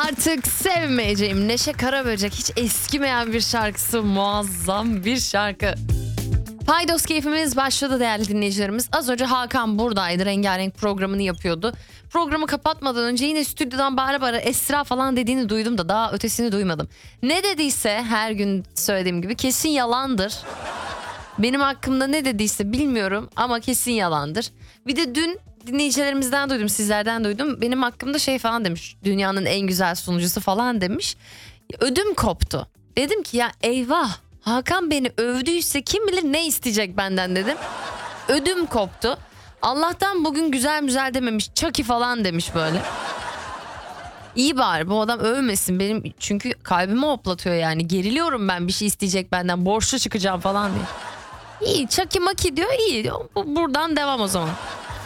Artık sevmeyeceğim Neşe Karaböcek, hiç eskimeyen bir şarkısı, muazzam bir şarkı. Paydos keyfimiz başladı değerli dinleyicilerimiz. Az önce Hakan buradaydı, rengarenk programını yapıyordu. Programı kapatmadan önce yine stüdyodan bağıra bağıra Esra falan dediğini duydum da daha ötesini duymadım. Ne dediyse her gün söylediğim gibi kesin yalandır. Benim hakkımda ne dediyse bilmiyorum ama kesin yalandır. Bir de dün dinleyicilerimizden duydum, sizlerden duydum. Benim hakkımda şey falan demiş. Dünyanın en güzel sunucusu falan demiş. Ödüm koptu. Dedim ki ya eyvah, Hakan beni övdüyse kim bilir ne isteyecek benden dedim. Ödüm koptu. Allah'tan bugün güzel dememiş. Chucky falan demiş böyle. İyi bari bu adam övmesin benim, çünkü kalbimi hoplatıyor yani. Geriliyorum ben, bir şey isteyecek benden, borçlu çıkacağım falan diye. İyi, Chucky Maki diyor, iyi. Buradan devam o zaman.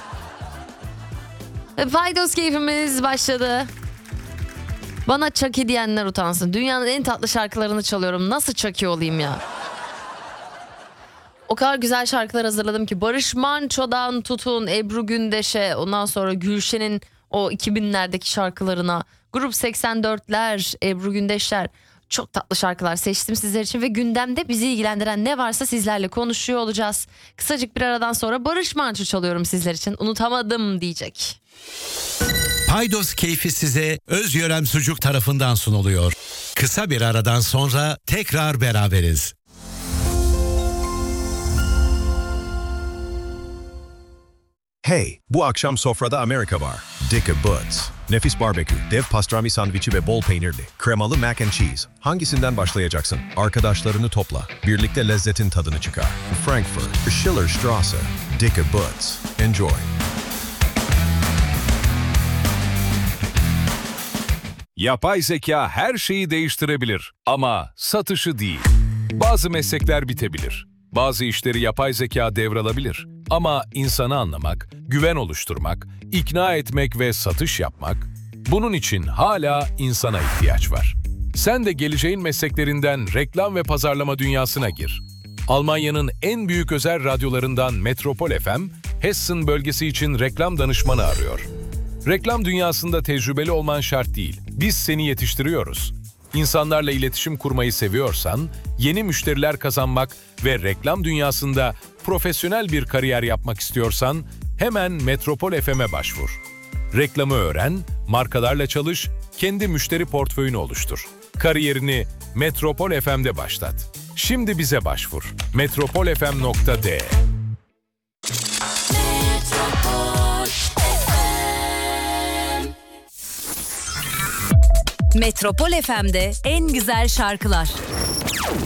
Paydos keyfimiz başladı. Bana Chucky diyenler utansın. Dünyanın en tatlı şarkılarını çalıyorum. Nasıl Chucky olayım ya? O kadar güzel şarkılar hazırladım ki. Barış Manço'dan tutun Ebru Gündeş'e, ondan sonra Gülşen'in o 2000'lerdeki şarkılarına, Grup 84'ler, Ebru Gündeşler. Çok tatlı şarkılar seçtim sizler için ve gündemde bizi ilgilendiren ne varsa sizlerle konuşuyor olacağız. Kısacık bir aradan sonra Barış Manço çalıyorum sizler için. Unutamadım diyecek. Paydos keyfi size Özyörem Sucuk tarafından sunuluyor. Kısa bir aradan sonra tekrar beraberiz. Hey, bu akşam sofrada Amerika var. Dicke Butts. Nefis barbekü, dev pastrami sandviçi ve bol peynirli. Kremalı mac and cheese. Hangisinden başlayacaksın? Arkadaşlarını topla. Birlikte lezzetin tadını çıkar. Frankfurt, Schillerstraße. Dicke Butts. Enjoy. Yapay zeka her şeyi değiştirebilir ama satışı değil. Bazı meslekler bitebilir. Bazı işleri yapay zeka devralabilir. Ama insanı anlamak, güven oluşturmak, ikna etmek ve satış yapmak, bunun için hala insana ihtiyaç var. Sen de geleceğin mesleklerinden reklam ve pazarlama dünyasına gir. Almanya'nın en büyük özel radyolarından Metropol FM, Hessen bölgesi için reklam danışmanı arıyor. Reklam dünyasında tecrübeli olman şart değil. Biz seni yetiştiriyoruz. İnsanlarla iletişim kurmayı seviyorsan, yeni müşteriler kazanmak ve reklam dünyasında profesyonel bir kariyer yapmak istiyorsan hemen Metropol FM'e başvur. Reklamı öğren, markalarla çalış, kendi müşteri portföyünü oluştur. Kariyerini Metropol FM'de başlat. Şimdi bize başvur. metropolfm.de. Metropol FM'de en güzel şarkılar.